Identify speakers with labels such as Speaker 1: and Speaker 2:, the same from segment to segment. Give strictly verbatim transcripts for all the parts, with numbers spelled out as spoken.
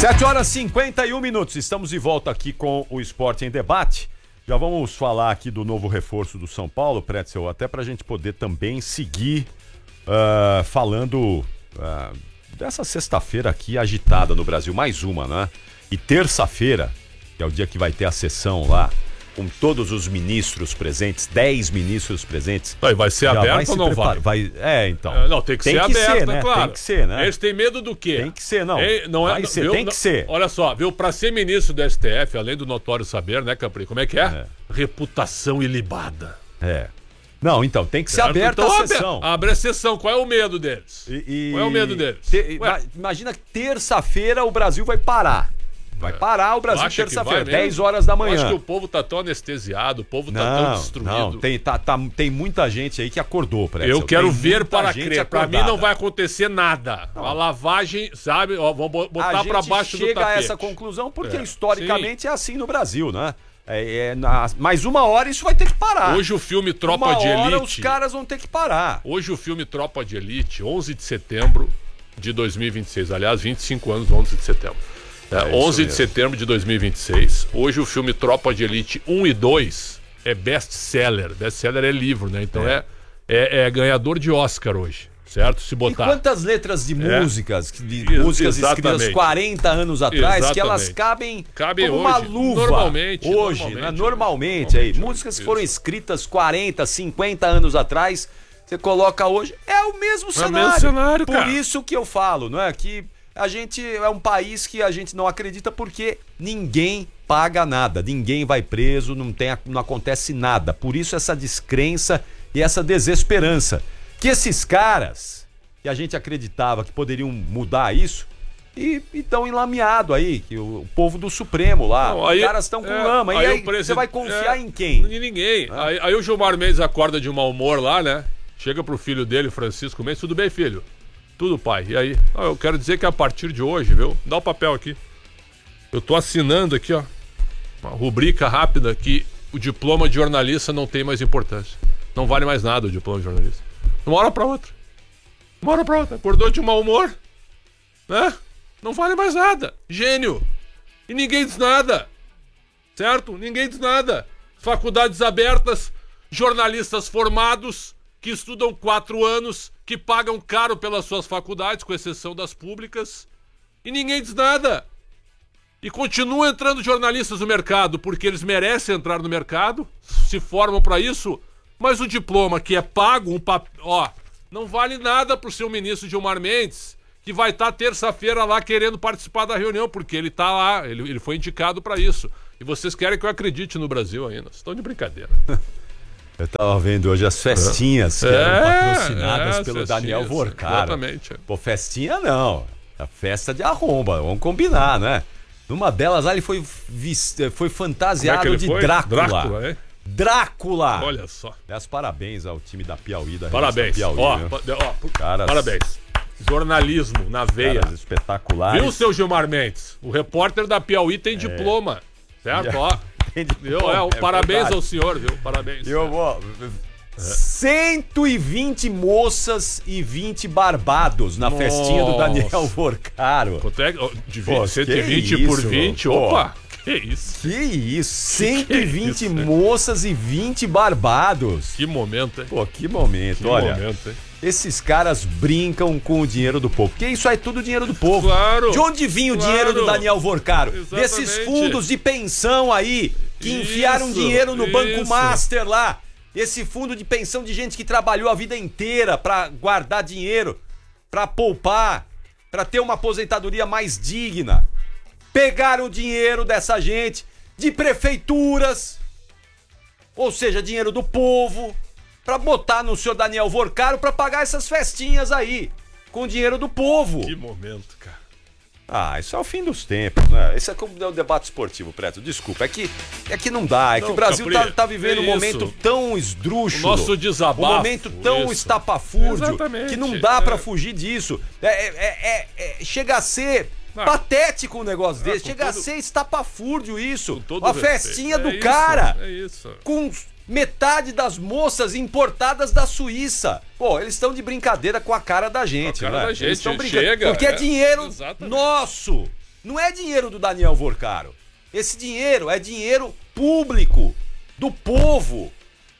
Speaker 1: sete horas e cinquenta e um minutos. Estamos de volta aqui com o Esporte em Debate. Já vamos falar aqui do novo reforço do São Paulo, Pretzel, até para a gente poder também seguir uh, falando uh, dessa sexta-feira aqui agitada no Brasil. Mais uma, né? E terça-feira, que é o dia que vai ter a sessão lá, com todos os ministros presentes, dez ministros presentes.
Speaker 2: Vai, vai ser aberto ou não
Speaker 1: prepara...
Speaker 2: vai?
Speaker 1: vai? É, então.
Speaker 2: É, não, tem que tem ser que aberto,
Speaker 1: ser, né?
Speaker 2: Claro.
Speaker 1: Tem que ser, né?
Speaker 2: Eles têm medo do quê?
Speaker 1: Tem que ser, não.
Speaker 2: É, não é,
Speaker 1: vai ser,
Speaker 2: viu,
Speaker 1: tem
Speaker 2: não,
Speaker 1: que ser.
Speaker 2: Olha só, viu? Pra ser ministro do S T F, além do notório saber, né, Capri? Como é que é? é. Reputação ilibada.
Speaker 1: É. Não, então, tem que ser
Speaker 2: certo?
Speaker 1: aberta
Speaker 2: então,
Speaker 1: a sessão.
Speaker 2: Abre, abre a sessão. Qual é o medo deles?
Speaker 1: E, e...
Speaker 2: Qual é o medo deles?
Speaker 1: Te... Imagina que terça-feira o Brasil vai parar. Vai parar o Brasil terça-feira, dez horas da manhã.
Speaker 2: Eu acho que o povo tá tão anestesiado, o povo tá
Speaker 1: não,
Speaker 2: tão destruído.
Speaker 1: Não, tem, tá, tá, tem muita gente aí que acordou, Pretzel.
Speaker 2: Eu quero
Speaker 1: tem
Speaker 2: ver para crer. Pra mim não vai acontecer nada.
Speaker 1: Não.
Speaker 2: A lavagem, sabe? Ó, vamos botar para baixo do tapete.
Speaker 1: chega a essa conclusão porque
Speaker 2: é.
Speaker 1: historicamente
Speaker 2: Sim.
Speaker 1: é assim no Brasil, né? É, é, na, mais uma hora isso vai ter que parar.
Speaker 2: Hoje o filme Tropa
Speaker 1: uma
Speaker 2: de
Speaker 1: hora
Speaker 2: Elite.
Speaker 1: os caras vão ter que parar.
Speaker 2: Hoje o filme Tropa de Elite, onze de setembro de dois mil e vinte e seis. Aliás, vinte e cinco anos, onze de setembro. É, é onze de setembro de dois mil e vinte e seis. Hoje o filme Tropa de Elite um e dois é best-seller. Best-seller é livro, né? Então é. É, é, é ganhador de Oscar hoje, certo? Se botar.
Speaker 1: E quantas letras de
Speaker 2: é.
Speaker 1: músicas, de músicas
Speaker 2: Exatamente.
Speaker 1: escritas quarenta anos atrás,
Speaker 2: Exatamente.
Speaker 1: que elas cabem
Speaker 2: Cabe
Speaker 1: como
Speaker 2: hoje,
Speaker 1: uma luva.
Speaker 2: Normalmente.
Speaker 1: Hoje,
Speaker 2: normalmente,
Speaker 1: né? Normalmente,
Speaker 2: normalmente
Speaker 1: aí.
Speaker 2: Normalmente,
Speaker 1: músicas que
Speaker 2: isso.
Speaker 1: foram escritas quarenta, cinquenta anos atrás, você coloca hoje, é o mesmo
Speaker 2: é
Speaker 1: cenário.
Speaker 2: o mesmo cenário,
Speaker 1: Por
Speaker 2: cara.
Speaker 1: isso que eu falo, não é? Que a gente é um país que a gente não acredita porque ninguém paga nada, ninguém vai preso, não, tem, não acontece nada. Por isso essa descrença e essa desesperança. Que esses caras, que a gente acreditava que poderiam mudar isso, e estão enlameados aí, que o, o povo do Supremo lá,
Speaker 2: não,
Speaker 1: os
Speaker 2: aí,
Speaker 1: caras estão com
Speaker 2: é,
Speaker 1: lama.
Speaker 2: aí
Speaker 1: E aí,
Speaker 2: presid...
Speaker 1: você vai confiar
Speaker 2: é,
Speaker 1: em quem?
Speaker 2: Em ninguém.
Speaker 1: Ah.
Speaker 2: Aí, aí o Gilmar Mendes acorda de mau humor lá, né? Chega pro filho dele, Francisco Mendes, tudo bem, filho? Tudo, pai. E aí? Ah, eu quero dizer que a partir de hoje, viu? Dá o papel aqui. Eu tô assinando aqui, ó, uma rubrica rápida que o diploma de jornalista não tem mais importância. Não vale mais nada o diploma de jornalista. De uma hora pra outra. De uma hora pra outra. Acordou de mau humor, né? Não vale mais nada. Gênio. E ninguém diz nada. Certo? Ninguém diz nada. Faculdades abertas, jornalistas formados, que estudam quatro anos, que pagam caro pelas suas faculdades, com exceção das públicas, e ninguém diz nada. E continuam entrando jornalistas no mercado, porque eles merecem entrar no mercado, se formam para isso, mas o diploma que é pago, um pap... ó, não vale nada pro seu ministro Gilmar Mendes, que vai estar terça-feira lá querendo participar da reunião, porque ele tá lá, ele, ele foi indicado para isso. E vocês querem que eu acredite no Brasil ainda. Vocês estão de brincadeira.
Speaker 1: Eu tava vendo hoje as festinhas que
Speaker 2: é,
Speaker 1: eram patrocinadas
Speaker 2: é,
Speaker 1: pelo
Speaker 2: festinhas,
Speaker 1: Daniel Vorcaro.
Speaker 2: Exatamente.
Speaker 1: Pô, festinha não. A festa de arromba, vamos combinar, né? Numa delas lá ele foi, vist... foi fantasiado
Speaker 2: Como é que ele
Speaker 1: de
Speaker 2: foi?
Speaker 1: Drácula.
Speaker 2: Drácula, é?
Speaker 1: Drácula!
Speaker 2: Olha só.
Speaker 1: Dá parabéns ao time da Piauí, da
Speaker 2: Parabéns.
Speaker 1: Piauí,
Speaker 2: ó,
Speaker 1: né?
Speaker 2: ó,
Speaker 1: Caras...
Speaker 2: Parabéns. Jornalismo na veia.
Speaker 1: Caras espetaculares.
Speaker 2: Viu, seu Gilmar Mendes? O repórter da Piauí tem é. diploma. Certo? Ó.
Speaker 1: Tem diploma,
Speaker 2: viu? É, um
Speaker 1: é
Speaker 2: parabéns
Speaker 1: verdade.
Speaker 2: ao senhor, viu? Parabéns.
Speaker 1: Eu vou... cento e vinte moças e vinte barbados na
Speaker 2: Nossa.
Speaker 1: festinha do Daniel Vorcaro.
Speaker 2: Quanto é? De
Speaker 1: Pô,
Speaker 2: cento e vinte
Speaker 1: que
Speaker 2: por
Speaker 1: isso,
Speaker 2: vinte?
Speaker 1: pô.
Speaker 2: Opa! Que isso?
Speaker 1: Que isso? cento e vinte
Speaker 2: Que isso,
Speaker 1: moças e vinte barbados.
Speaker 2: Que momento, hein?
Speaker 1: Pô, que momento.
Speaker 2: Que
Speaker 1: Olha,
Speaker 2: momento, hein?
Speaker 1: esses caras brincam com o dinheiro do povo. Porque isso aí é tudo dinheiro do povo.
Speaker 2: Claro.
Speaker 1: De onde vinha o
Speaker 2: Claro.
Speaker 1: dinheiro do Daniel Vorcaro?
Speaker 2: Exatamente.
Speaker 1: Desses fundos de pensão aí, que enfiaram
Speaker 2: Isso,
Speaker 1: dinheiro no Banco
Speaker 2: isso.
Speaker 1: Master lá. Esse fundo de pensão de gente que trabalhou a vida inteira pra guardar dinheiro, pra poupar, pra ter uma aposentadoria mais digna. Pegaram o dinheiro dessa gente de prefeituras, ou seja, dinheiro do povo, pra botar no senhor Daniel Vorcaro pra pagar essas festinhas aí, com o dinheiro do povo.
Speaker 2: Que momento, cara.
Speaker 1: Ah, isso é o fim dos tempos, né? Esse é como é o debate esportivo, Preto. Desculpa, é que, é que não dá. É
Speaker 2: Não,
Speaker 1: que o Brasil
Speaker 2: Capri,
Speaker 1: tá, tá vivendo
Speaker 2: é
Speaker 1: um momento
Speaker 2: isso.
Speaker 1: tão esdrúxulo.
Speaker 2: O nosso desabafo,
Speaker 1: Um momento tão
Speaker 2: isso.
Speaker 1: estapafúrdio.
Speaker 2: Exatamente,
Speaker 1: Que não dá
Speaker 2: é.
Speaker 1: pra fugir disso. É, é, é, é- chega a ser
Speaker 2: Ah.
Speaker 1: patético um negócio
Speaker 2: Ah,
Speaker 1: desse.
Speaker 2: com
Speaker 1: Chega a
Speaker 2: todo-
Speaker 1: ser estapafúrdio isso.
Speaker 2: Com todo
Speaker 1: A
Speaker 2: respeito.
Speaker 1: festinha do
Speaker 2: É isso,
Speaker 1: cara.
Speaker 2: É isso.
Speaker 1: Com metade das moças importadas da Suíça. Pô, eles estão de brincadeira com a cara da gente,
Speaker 2: Com a cara
Speaker 1: né?
Speaker 2: da gente,
Speaker 1: Eles estão brincando.
Speaker 2: chega,
Speaker 1: Porque é,
Speaker 2: é,
Speaker 1: dinheiro
Speaker 2: exatamente.
Speaker 1: nosso. Não é dinheiro do Daniel Vorcaro. Esse dinheiro é dinheiro público, do povo,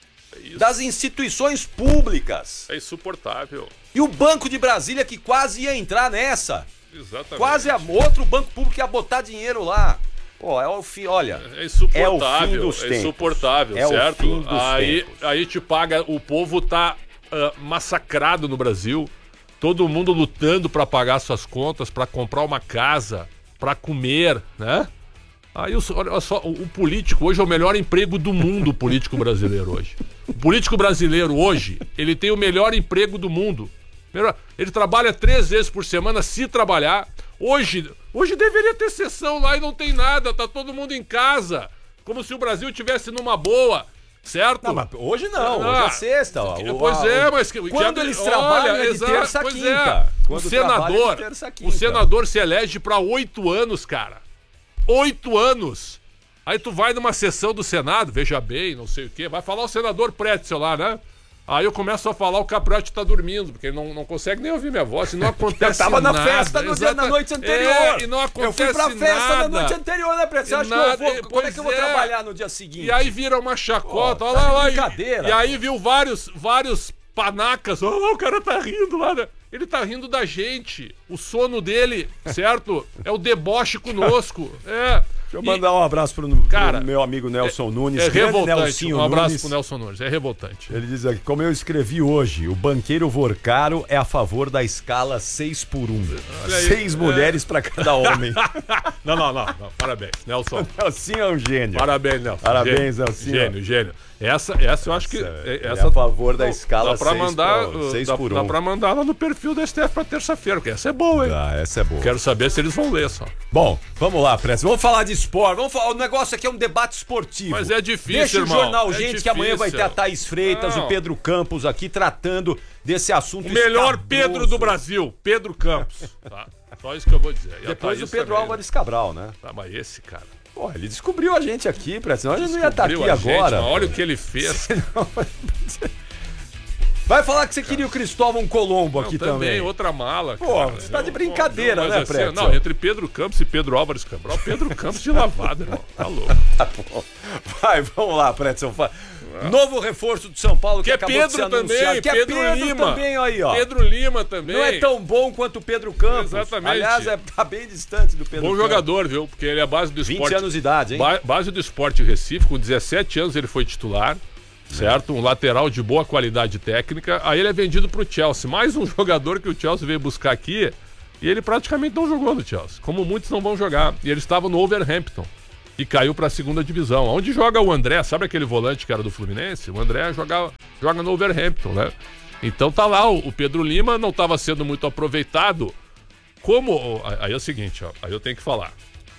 Speaker 2: É
Speaker 1: das instituições públicas.
Speaker 2: É insuportável.
Speaker 1: E o Banco de Brasília que quase ia entrar nessa.
Speaker 2: Exatamente.
Speaker 1: Quase a, outro banco público ia botar dinheiro lá. Pô, é o fim, olha.
Speaker 2: É insuportável.
Speaker 1: É o fim dos
Speaker 2: é
Speaker 1: tempos.
Speaker 2: insuportável,
Speaker 1: É
Speaker 2: certo?
Speaker 1: o fim dos
Speaker 2: aí,
Speaker 1: tempos.
Speaker 2: aí te paga, o povo tá uh, massacrado no Brasil. Todo mundo lutando pra pagar suas contas, pra comprar uma casa, pra comer, né? Aí, olha só, o, o político hoje é o melhor emprego do mundo, o político brasileiro hoje. O político brasileiro hoje, ele tem o melhor emprego do mundo. Ele trabalha três vezes por semana, se trabalhar. Hoje, hoje deveria ter sessão lá e não tem nada, tá todo mundo em casa. Como se o Brasil estivesse numa boa, certo?
Speaker 1: Não, mas hoje não,
Speaker 2: Ah,
Speaker 1: hoje é sexta. Ó.
Speaker 2: Pois
Speaker 1: O-
Speaker 2: é,
Speaker 1: o-
Speaker 2: mas... que-
Speaker 1: Quando
Speaker 2: que-
Speaker 1: eles
Speaker 2: olha,
Speaker 1: trabalham é de
Speaker 2: exato,
Speaker 1: terça a
Speaker 2: pois
Speaker 1: quinta.
Speaker 2: é.
Speaker 1: Quando
Speaker 2: O
Speaker 1: trabalham é de
Speaker 2: senador,
Speaker 1: terça a
Speaker 2: o
Speaker 1: quinta.
Speaker 2: senador se elege pra oito anos, cara. Oito anos. Aí tu vai numa sessão do Senado, veja bem, não sei o quê, vai falar o senador Pretzel lá, né? Aí eu começo a falar, o Capriotti tá dormindo, porque ele não, não consegue nem ouvir minha voz, e não acontece
Speaker 1: Eu tava
Speaker 2: nada.
Speaker 1: na festa no dia,
Speaker 2: Exata-
Speaker 1: na noite anterior.
Speaker 2: É, e não
Speaker 1: Eu
Speaker 2: acontece
Speaker 1: fui pra festa
Speaker 2: nada.
Speaker 1: na noite anterior, né, Preto? Você
Speaker 2: E
Speaker 1: acha
Speaker 2: nada-
Speaker 1: que eu vou...
Speaker 2: e-
Speaker 1: Como é
Speaker 2: pois
Speaker 1: que eu vou
Speaker 2: é.
Speaker 1: trabalhar no dia seguinte?
Speaker 2: E aí vira uma chacota,
Speaker 1: Pô,
Speaker 2: olha
Speaker 1: tá
Speaker 2: lá,
Speaker 1: de
Speaker 2: lá.
Speaker 1: brincadeira.
Speaker 2: E, e aí viu vários, vários panacas, olha lá, o cara tá rindo lá, né? Ele tá rindo da gente. O sono dele, certo? É o deboche conosco. É.
Speaker 1: Deixa eu
Speaker 2: E-
Speaker 1: mandar um abraço pro, pro
Speaker 2: Cara,
Speaker 1: meu amigo Nelson Nunes.
Speaker 2: É
Speaker 1: grande
Speaker 2: revoltante.
Speaker 1: Nelsinho
Speaker 2: Um abraço
Speaker 1: Nunes.
Speaker 2: pro Nelson Nunes. É revoltante.
Speaker 1: Ele diz aqui, como eu escrevi hoje, o banqueiro Vorcaro é a favor da escala seis por um.
Speaker 2: Olha aí.
Speaker 1: Seis
Speaker 2: É.
Speaker 1: mulheres pra cada homem.
Speaker 2: Não, não, não, não. Parabéns, Nelson.
Speaker 1: Nelsinho é um gênio.
Speaker 2: Parabéns, Nelson.
Speaker 1: Parabéns,
Speaker 2: gênio,
Speaker 1: Nelson.
Speaker 2: Gênio, gênio. Essa, essa eu acho que.
Speaker 1: Essa,
Speaker 2: é-
Speaker 1: ele
Speaker 2: Essa,
Speaker 1: é a favor da
Speaker 2: Não,
Speaker 1: escala
Speaker 2: dá pra
Speaker 1: seis
Speaker 2: mandar,
Speaker 1: por-
Speaker 2: uh,
Speaker 1: seis
Speaker 2: dá,
Speaker 1: por
Speaker 2: dá
Speaker 1: um.
Speaker 2: pra mandar lá no perfil da S T F pra terça-feira, porque essa é boa, hein?
Speaker 1: Ah, essa é boa.
Speaker 2: Quero saber se eles vão ler só.
Speaker 1: Bom, vamos lá, Pressa. Vamos falar de esporte. Vamos falar, o negócio aqui é um debate esportivo.
Speaker 2: Mas é difícil,
Speaker 1: Deixa
Speaker 2: irmão.
Speaker 1: o Jornal
Speaker 2: É
Speaker 1: Gente, que amanhã vai ter a
Speaker 2: difícil.
Speaker 1: Thaís Freitas,
Speaker 2: Não.
Speaker 1: o Pedro Campos aqui tratando desse assunto
Speaker 2: O melhor
Speaker 1: escabroso.
Speaker 2: Pedro do Brasil, Pedro Campos. Tá? Só isso que eu vou dizer. E a
Speaker 1: Depois
Speaker 2: Thaís
Speaker 1: o Pedro
Speaker 2: também,
Speaker 1: Álvares Cabral, né?
Speaker 2: né? Tá, mas esse, cara.
Speaker 1: Pô, ele descobriu a gente aqui, Pressa. Senão a gente não ia estar aqui
Speaker 2: Descobriu a gente,
Speaker 1: agora.
Speaker 2: mas olha o que ele fez.
Speaker 1: Vai falar que você queria o Cristóvão Colombo aqui
Speaker 2: Não,
Speaker 1: também.
Speaker 2: outra mala.
Speaker 1: Pô,
Speaker 2: cara.
Speaker 1: você tá de
Speaker 2: Não,
Speaker 1: brincadeira,
Speaker 2: não,
Speaker 1: né,
Speaker 2: mas assim,
Speaker 1: Pretzel?
Speaker 2: Não, entre Pedro Campos e Pedro Álvares Cabral, Pedro Campos de lavada, irmão. Tá louco.
Speaker 1: Tá bom. Vai, vamos lá, Pretzel. Fa- Novo reforço do São Paulo que,
Speaker 2: Que é
Speaker 1: acabou de ser
Speaker 2: Pedro
Speaker 1: anunciado.
Speaker 2: também,
Speaker 1: que é
Speaker 2: Pedro
Speaker 1: Pedro
Speaker 2: Lima.
Speaker 1: também aí, ó.
Speaker 2: Pedro Lima também.
Speaker 1: Não é tão bom quanto o Pedro Campos.
Speaker 2: Exatamente.
Speaker 1: Aliás, é, tá bem distante do Pedro
Speaker 2: Bom
Speaker 1: Campos.
Speaker 2: jogador, viu? Porque ele é a base do
Speaker 1: vinte
Speaker 2: esporte.
Speaker 1: anos de idade, hein?
Speaker 2: Ba- base do esporte Recife, com dezessete anos ele foi titular, certo? Um lateral de boa qualidade técnica. Aí ele é vendido pro Chelsea. Mais um jogador que o Chelsea veio buscar aqui. E ele praticamente não jogou no Chelsea. Como muitos não vão jogar. E ele estava no Wolverhampton. E caiu para a segunda divisão. Onde joga o André? Sabe aquele volante que era do Fluminense? O André joga, joga no Wolverhampton, né? Então tá lá, o o Pedro Lima não estava sendo muito aproveitado. Como... Aí é o seguinte, ó. Aí eu tenho que falar.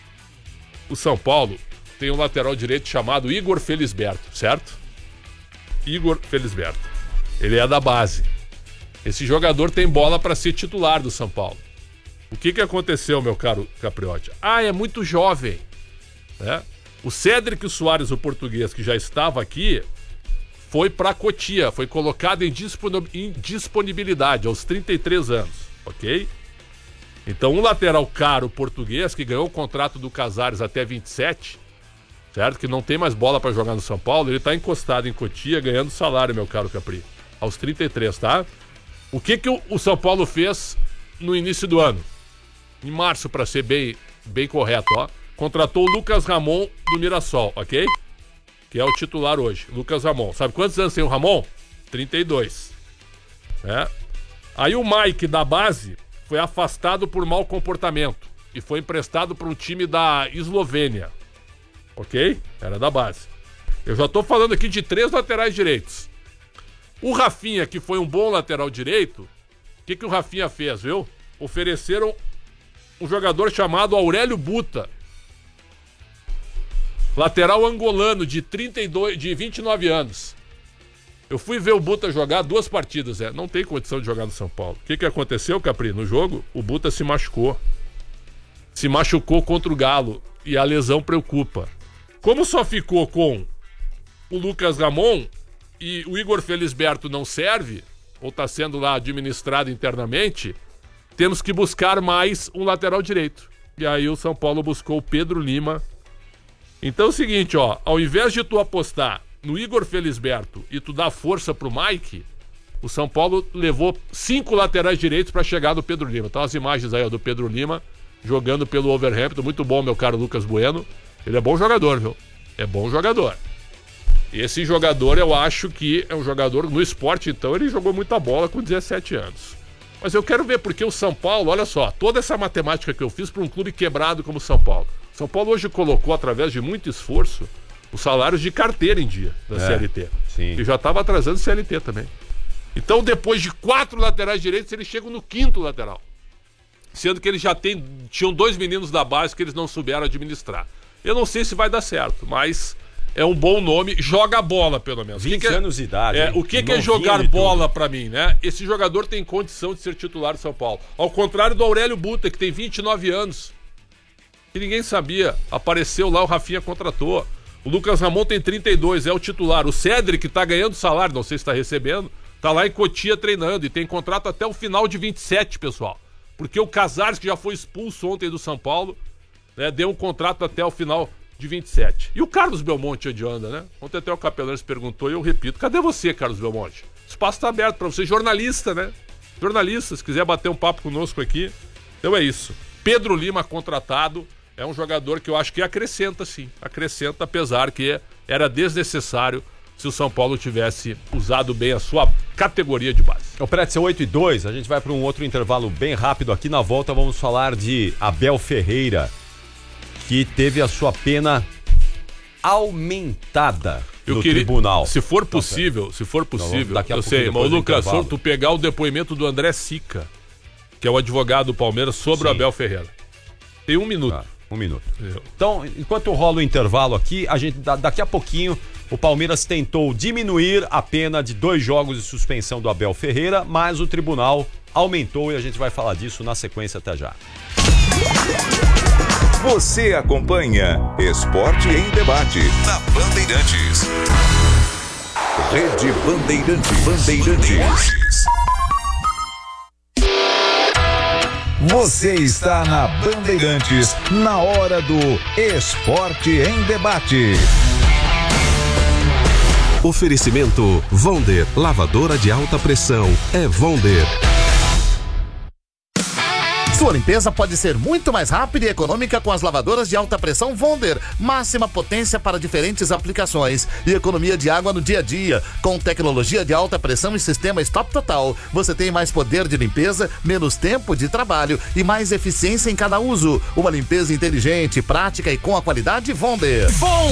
Speaker 2: O São Paulo tem um lateral direito chamado Igor Felisberto, certo? Igor Felisberto. Ele é da base. Esse jogador tem bola para ser titular do São Paulo. O que que aconteceu, meu caro Capriotti? Ah, é muito jovem. Né? O Cédric Soares, o português, que já estava aqui, foi para Cotia, foi colocado em, disponi- em disponibilidade aos trinta e três anos, ok? Então, um lateral caro português, que ganhou o contrato do Casares até vinte e sete, certo? Que não tem mais bola para jogar no São Paulo, ele tá encostado em Cotia, ganhando salário, meu caro Capri, aos trinta e três, tá? O que que o, o São Paulo fez no início do ano? Em março, para ser bem, bem correto, ó. Contratou o Lucas Ramon do Mirassol, ok? Que é o titular hoje, Lucas Ramon. Sabe quantos anos tem o Ramon? trinta e dois. É. Aí o Mike da base foi afastado por mau comportamento e foi emprestado para um time da Eslovênia, ok? Era da base. Eu já tô falando aqui de três laterais direitos. O Rafinha, que foi um bom lateral direito, o que, que o Rafinha fez, viu? Ofereceram um jogador chamado Aurélio Buta, lateral angolano de trinta e dois, de vinte e nove anos. Eu fui ver o Buta jogar duas partidas, é. Não tem condição de jogar no São Paulo. O que, que aconteceu, Capri? No jogo, o Buta se machucou. Se machucou contra o Galo. E a lesão preocupa. Como só ficou com o Lucas Ramon e o Igor Felisberto não serve, ou está sendo lá administrado internamente, temos que buscar mais um lateral direito. E aí o São Paulo buscou o Pedro Lima. Então é o seguinte, ó, ao invés de tu apostar no Igor Felisberto e tu dar força pro Mike, o São Paulo levou cinco laterais direitos pra chegar no Pedro Lima. Então as imagens aí, ó, do Pedro Lima jogando pelo Wolverhampton, muito bom, meu caro Lucas Bueno. Ele é bom jogador, viu? É bom jogador. Esse jogador, eu acho que é um jogador no esporte, então ele jogou muita bola com dezessete anos. Mas eu quero ver, porque o São Paulo, olha só, toda essa matemática que eu fiz para um clube quebrado como o São Paulo. São Paulo hoje colocou, através de muito esforço, os salários de carteira em dia da é, C L T.
Speaker 1: Sim.
Speaker 2: E já estava atrasando C L T também. Então, depois de quatro laterais direitos, eles chegam no quinto lateral. Sendo que eles já tem, tinham dois meninos da base que eles não souberam administrar. Eu não sei se vai dar certo, mas é um bom nome. Joga bola, pelo menos.
Speaker 1: vinte
Speaker 2: que que é,
Speaker 1: anos de idade.
Speaker 2: É, o que, que é jogar bola pra mim, né? Esse jogador tem condição de ser titular do São Paulo. Ao contrário do Aurélio Buta, que tem vinte e nove anos. Que ninguém sabia. Apareceu lá, o Rafinha contratou. O Lucas Ramon tem trinta e dois, é o titular. O Cédric tá ganhando salário, não sei se tá recebendo. Tá lá em Cotia treinando e tem contrato até o final de vinte e sete, pessoal. Porque o Casares, que já foi expulso ontem do São Paulo, né, deu um contrato até o final de vinte e sete. E o Carlos Belmonte onde anda, né? Ontem até o Capelão se perguntou e eu repito. Cadê você, Carlos Belmonte? O espaço tá aberto pra você, jornalista, né? Jornalista, se quiser bater um papo conosco aqui. Então é isso. Pedro Lima contratado. É um jogador que eu acho que acrescenta, sim. Acrescenta, apesar que era desnecessário se o São Paulo tivesse usado bem a sua categoria de base.
Speaker 1: O Pretzel oito e dois, a gente vai para um outro intervalo bem rápido. Aqui na volta vamos falar de Abel Ferreira, que teve a sua pena aumentada
Speaker 2: eu
Speaker 1: no
Speaker 2: queria,
Speaker 1: tribunal.
Speaker 2: Se for possível, se for possível,
Speaker 1: daqui a
Speaker 2: eu sei, mas Lucas, se tu pegar o depoimento do André Sica, que é o advogado do Palmeiras, sobre Sim. o Abel Ferreira. Tem um minuto.
Speaker 1: Ah, um minuto. Então, enquanto rola o intervalo aqui, a gente daqui a pouquinho o Palmeiras tentou diminuir a pena de dois jogos de suspensão do Abel Ferreira, mas o tribunal aumentou e a gente vai falar disso na sequência até já.
Speaker 3: Você acompanha Esporte em Debate na Bandeirantes. Rede Bandeirantes. Bandeirantes. Você está na Bandeirantes, na hora do Esporte em Debate.
Speaker 4: Oferecimento Vonder, lavadora de alta pressão, é Vonder.
Speaker 5: Sua limpeza pode ser muito mais rápida e econômica com as lavadoras de alta pressão Vonder. Máxima potência para diferentes aplicações e economia de água no dia a dia. Com tecnologia de alta pressão e sistema Stop Total, você tem mais poder de limpeza, menos tempo de trabalho e mais eficiência em cada uso. Uma limpeza inteligente, prática e com a qualidade Vonder.
Speaker 6: Vonder!